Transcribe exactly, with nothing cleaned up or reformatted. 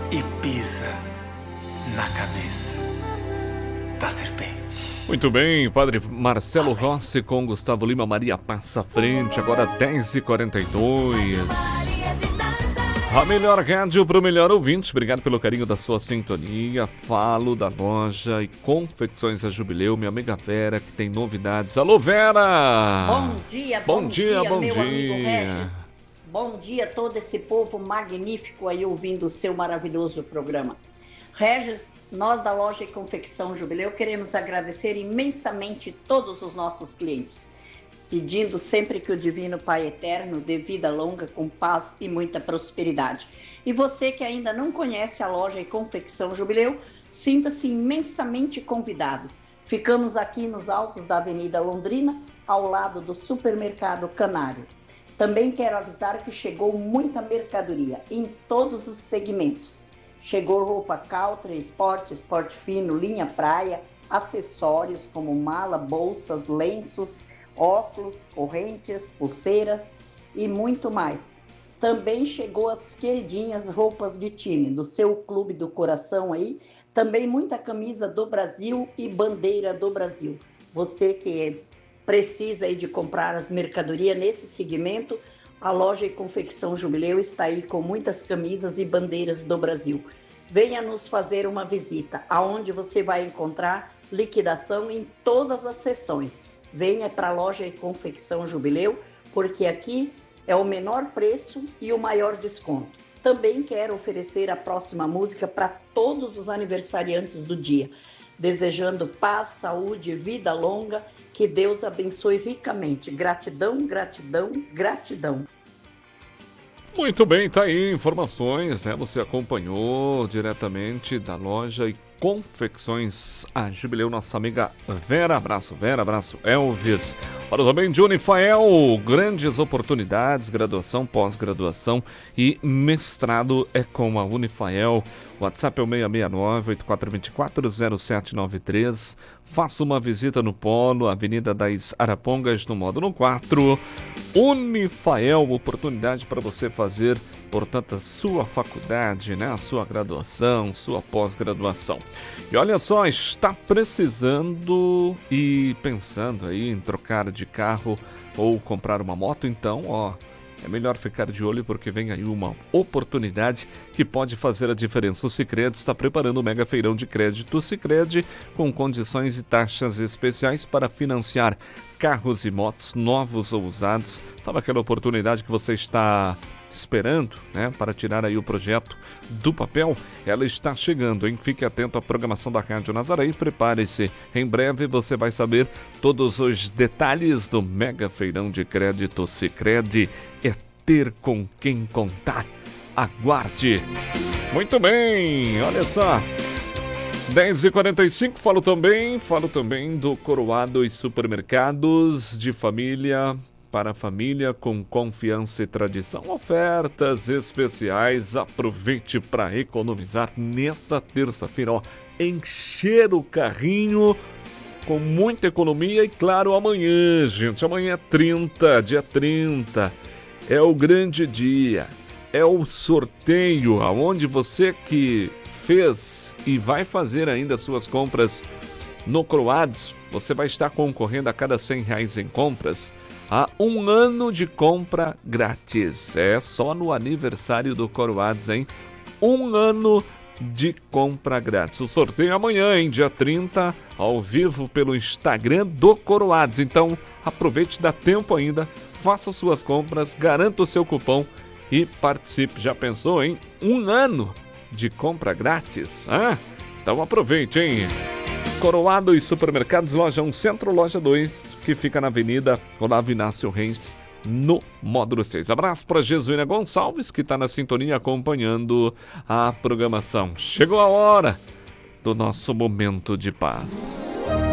e pisa na cabeça da serpente. Muito bem, Padre Marcelo Rossi com Gustavo Lima, Maria passa à frente, agora dez e quarenta e dois. A melhor rádio para o melhor ouvinte. Obrigado pelo carinho da sua sintonia. Falo da loja e confecções a Jubileu, minha amiga Vera, que tem novidades. Alô, Vera! Bom dia, bom, bom dia, dia, bom meu dia. amigo Regis. Bom dia a todo esse povo magnífico aí ouvindo o seu maravilhoso programa. Regis, nós da loja e confecção Jubileu queremos agradecer imensamente todos os nossos clientes, pedindo sempre que o Divino Pai Eterno dê vida longa, com paz e muita prosperidade. E você que ainda não conhece a loja e confecção Jubileu, sinta-se imensamente convidado. Ficamos aqui nos altos da Avenida Londrina, ao lado do Supermercado Canário. Também quero avisar que chegou muita mercadoria em todos os segmentos. Chegou roupa country, esporte, esporte fino, linha praia, acessórios como mala, bolsas, lenços, óculos, correntes, pulseiras e muito mais. Também chegou as queridinhas roupas de time do seu clube do coração aí. Também muita camisa do Brasil e bandeira do Brasil. Você que precisa aí de comprar as mercadorias nesse segmento, a loja e confecção Jubileu está aí com muitas camisas e bandeiras do Brasil. Venha nos fazer uma visita, aonde você vai encontrar liquidação em todas as seções. Venha para a loja e confecção Jubileu, porque aqui é o menor preço e o maior desconto. Também quero oferecer a próxima música para todos os aniversariantes do dia, desejando paz, saúde, vida longa, que Deus abençoe ricamente. Gratidão, gratidão, gratidão. Muito bem, tá aí informações, né? Você acompanhou diretamente da loja e confecções a Jubileu, nossa amiga Vera. Abraço, Vera, abraço, Elvis. Para também de Unifael, grandes oportunidades, graduação, pós-graduação e mestrado é com a Unifael. O WhatsApp é o seis seis nove, oito quatro dois quatro, zero sete nove três. Faça uma visita no Polo, Avenida das Arapongas, no módulo quatro. Unifael, oportunidade para você fazer, portanto, a sua faculdade, né? A sua graduação, sua pós-graduação. E olha só, está precisando e pensando aí em trocar de carro ou comprar uma moto? Então, ó, é melhor ficar de olho porque vem aí uma oportunidade que pode fazer a diferença. O Sicredi está preparando o mega feirão de crédito Sicredi com condições e taxas especiais para financiar carros e motos novos ou usados. Sabe aquela oportunidade que você está esperando, né, para tirar aí o projeto do papel? Ela está chegando, hein? Fique atento à programação da Rádio Nazaré e prepare-se. Em breve você vai saber todos os detalhes do mega feirão de crédito Sicredi. É ter com quem contar. Aguarde! Muito bem, olha só. dez e quarenta e cinco, falo também, falo também do Coroado e Supermercados de Família. Para a família com confiança e tradição, ofertas especiais. Aproveite para economizar nesta terça-feira, ó, encher o carrinho com muita economia. E claro, amanhã, gente, amanhã é trinta, dia trinta, é o grande dia, é o sorteio, aonde você que fez e vai fazer ainda suas compras no Croads, você vai estar concorrendo a cada cem reais em compras a um ano de compra grátis. É só no aniversário do Coroads, hein? Um ano de compra grátis. O sorteio é amanhã, hein? Dia trinta, ao vivo pelo Instagram do Coroads. Então, aproveite, dá tempo ainda. Faça suas compras, garanta o seu cupom e participe. Já pensou, hein? Um ano de compra grátis? Ah, então aproveite, hein? Coroado e Supermercados, loja um Centro, loja dois, que fica na Avenida Olavo Inácio Reis, no módulo seis. Abraço para Jesuína Gonçalves, que está na sintonia acompanhando a programação. Chegou a hora do nosso momento de paz.